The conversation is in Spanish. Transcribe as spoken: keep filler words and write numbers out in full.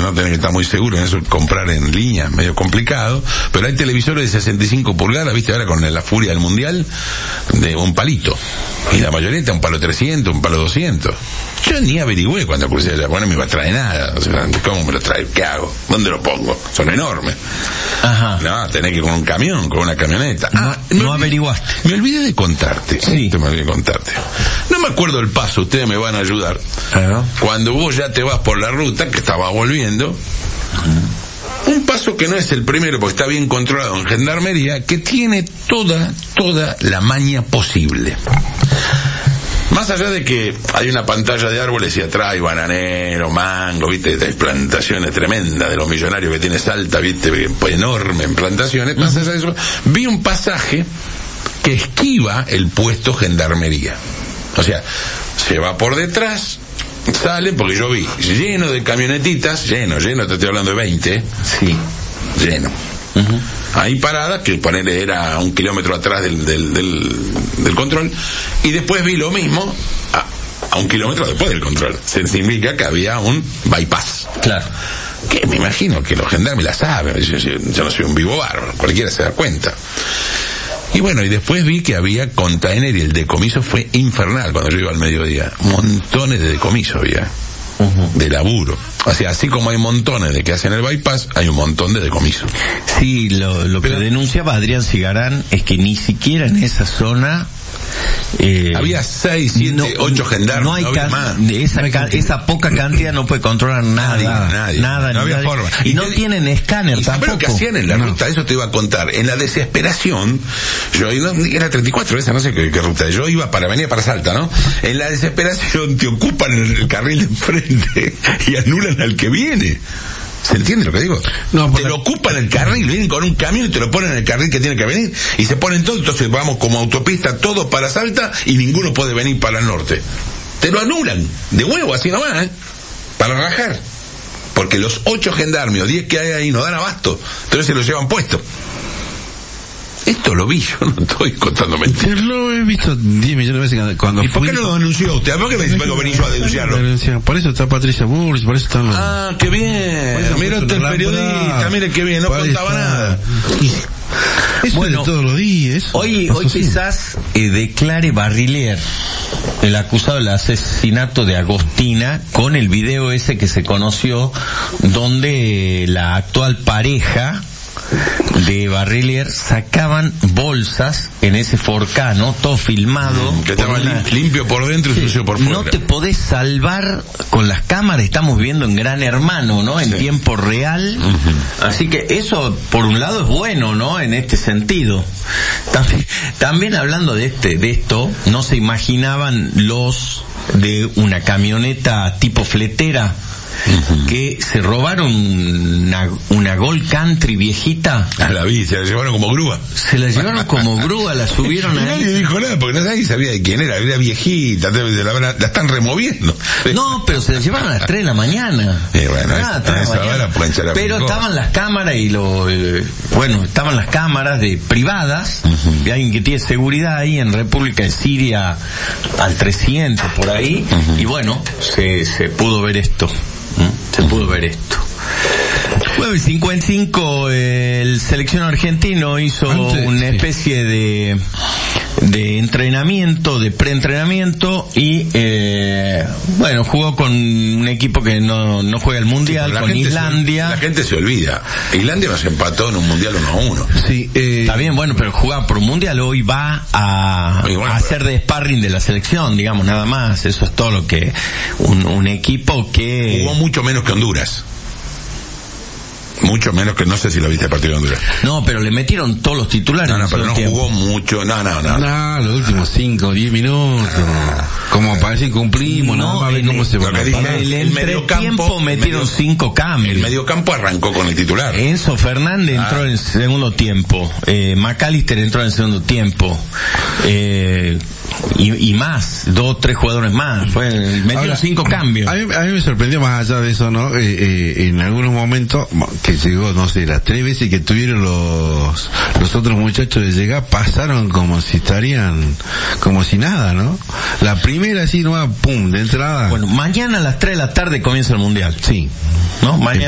no tenés que estar muy seguro en eso, comprar en línea, medio complicado, pero hay televisores de sesenta y cinco pulgadas, viste, ahora con la furia del mundial, de un palito, y la mayoría está un palo trescientos, un palo doscientos. Yo ni averigüé cuando crucé allá, bueno, no me iba a traer nada, o sea, ¿cómo me lo trae? ¿Qué hago? ¿Dónde lo pongo? Son enormes. Ajá. No, tenés que ir con un camión, con una camioneta. No, ah, no averiguaste. Me olvidé de contarte. Sí. Te me olvidé de contarte. No me acuerdo el paso, ustedes me van a ayudar. Claro. Cuando vos ya te vas por la ruta, que estaba volviendo, uh-huh. un paso que no es el primero, porque está bien controlado en Gendarmería, que tiene toda, toda la maña posible. Más allá de que hay una pantalla de árboles y atrás hay bananero, mango, viste, hay plantaciones tremendas de los millonarios que tiene Salta, viste, enorme en plantaciones, más allá de eso, vi un pasaje que esquiva el puesto Gendarmería. O sea, se va por detrás, sale, porque yo vi lleno de camionetitas, lleno, lleno, te estoy hablando de veinte, sí, lleno. Uh-huh. Ahí parada, que ponerle era un kilómetro atrás del, del, del, del control, y después vi lo mismo a, a un kilómetro después del control. Se significa que había un bypass. Claro. Que me imagino que los gendarmes la saben, yo, yo, yo no soy un vivo bárbaro, cualquiera se da cuenta. Y bueno, y después vi que había container y el decomiso fue infernal cuando yo iba al mediodía. Montones de decomiso había. Uh-huh. De laburo. O sea, así como hay montones de que hacen el bypass, hay un montón de decomiso. Sí, lo, lo Pero, que denunciaba Adrián Cigarán es que ni siquiera en esa zona eh, había seis, siete, no, ocho gendarmes. No hay no can, más. Esa, no ca, esa poca cantidad no puede controlar nadie. Nada, nadie. Nada, no había nadie. forma. Y, y no te, tienen escáner y tampoco. Pero que hacían en la no. ruta, eso te iba a contar. En la desesperación, yo iba, era treinta y cuatro esa, no sé qué, qué ruta. Yo iba para, venía para Salta, ¿no? En la desesperación te ocupan el, el carril de enfrente y anulan al que viene. ¿Se entiende lo que digo? No, te lo ocupan el carril, vienen con un camión y te lo ponen en el carril que tiene que venir y se ponen todos, entonces vamos como autopista todos para Salta y ninguno puede venir para el norte. Te lo anulan, de huevo, así nomás, ¿eh? Para rajar. Porque los ocho gendarmes o diez que hay ahí no dan abasto, entonces se lo llevan puesto. Esto lo vi, yo no estoy contando mentiras. Lo he visto diez millones de veces cuando ¿Y por qué fui... no lo denunció usted? ¿Por qué me dice que venís yo a denunciarlo? Por eso está Patricia Burris, por eso están los... Ah, qué bien. Mira usted el periodista, mire qué bien, no contaba nada. Eso bueno, de todos los días. Hoy, hoy quizás eh, declare Barrilier, el acusado del asesinato de Agostina, con el video ese que se conoció, donde la actual pareja de Barrilier sacaban bolsas en ese forcano, todo filmado. Mm, que estaba una... limpio por dentro y sí, sucio por fuera. No te podés salvar con las cámaras, estamos viendo en Gran Hermano, ¿no? En sí. tiempo real. Uh-huh. Así que eso, por un lado, es bueno, ¿no? En este sentido. También, también hablando de este, de esto, no se imaginaban los de una camioneta tipo fletera, uh-huh. que se robaron una, una Gold Country viejita. A la vi, se la llevaron como grúa. Se la llevaron como grúa, la subieron ahí. Nadie dijo nada, porque nadie sabía de quién era, era viejita, la, la, la están removiendo. No, pero se la llevaron a las tres de la mañana. Y bueno, ah, a esa hora pueden ser. Pero estaban las cámaras y lo, eh, bueno, estaban las cámaras de privadas, uh-huh. de alguien que tiene seguridad ahí en República de Siria al trescientos por ahí, uh-huh. y bueno, se, se pudo ver esto. Se pudo ver esto. Bueno, el cincuenta y cinco, el seleccionado argentino hizo Antes, una especie de de entrenamiento, de preentrenamiento y eh, bueno, jugó con un equipo que no, no juega el mundial, sí, con Islandia. Se, la gente se olvida. Islandia nos empató en un mundial uno a uno. Sí, eh, está bien, bueno, pero jugaba por un mundial, hoy va a, bueno, a hacer de sparring de la selección, digamos, nada más. Eso es todo lo que un, un equipo que jugó mucho menos que Honduras. Mucho menos que, no sé si lo viste el partido de Honduras. No, pero le metieron todos los titulares. No, no, pero no tiempo. Jugó mucho, no, no, no. No, los últimos cinco, diez minutos. Ah. Como parece que cumplimos, no, nada más ver cómo se va a parar. El, el entretiempo metieron medio, cinco cambios. El mediocampo arrancó con el titular. Enzo Fernández ah. entró en el segundo tiempo. Eh, McAllister entró en el segundo tiempo. Eh, Y, y más, dos, tres jugadores más, fue, metieron cinco cambios. A mí, a mí me sorprendió más allá de eso, ¿no? Eh, eh, en algunos momentos, que llegó, no sé, las tres veces que tuvieron los, los otros muchachos de llegar, pasaron como si estarían, como si nada, ¿no? La primera así, no, pum, de entrada. Bueno, mañana a las tres de la tarde comienza el mundial. Sí. ¿No? Mañana.